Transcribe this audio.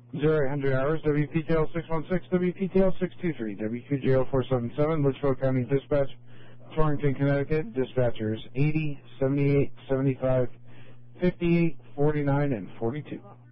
0800 hours, WPTL 616, WPTL 623, WQJO 477, Litchfield County Dispatch, Torrington, Connecticut, dispatchers 80, 78, 75, 58, 49, and 42.